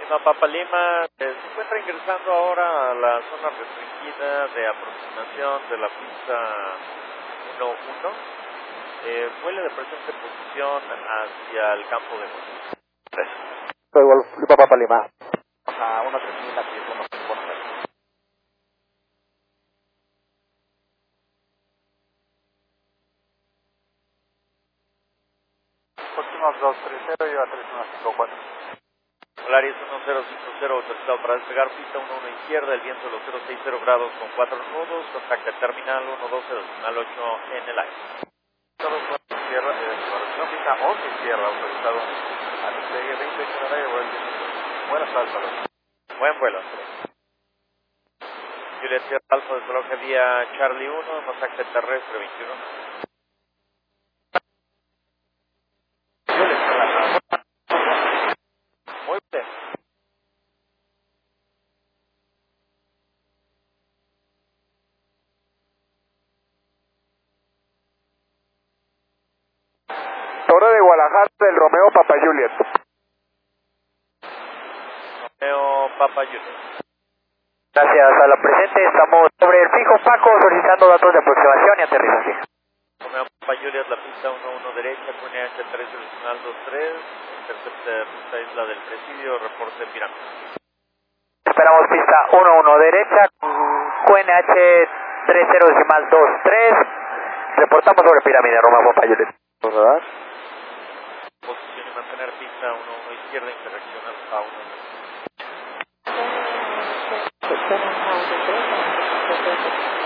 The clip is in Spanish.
Lima Papa Lima, se encuentra ingresando ahora a la zona restringida de aproximación de la pista 1-1. Vuele de presente posición hacia el campo de Montes. 3. Soy Lima Papa Lima. A 1-3 aquí, 1-3. Próximos 230 y a 3154. Polaris 1050 autorizado para despegar, pista 11 izquierda, el viento de los 060 grados con 4 nudos, contacta terminal 12 decimal 8 en el aire. Todos buenos izquierda, pista 11 izquierda, autorizado al despegue 20 Canadá, buenas tardes. Buen vuelo. Juliet Sierra Alfa despegue vía Charlie 1, contacta terrestre 21. Muy bien. Torre de Guadalajara del Romeo Papa Juliet. Romeo Papa Juliet. Gracias a la presente, estamos sobre el fijo Paco solicitando datos de aproximación y aterrizaje. Romeo Papa Juliet, la pista 11 derecha, QNH 3 decimal 23, intercepta ruta Isla del Presidio, reporte pirámide. Esperamos pista 11 derecha, QNH 3023, reportamos sobre pirámide, Romeo Papa Juliet. ¿Verdad? Posición y mantener pista 11 izquierda, interacción alfa 1.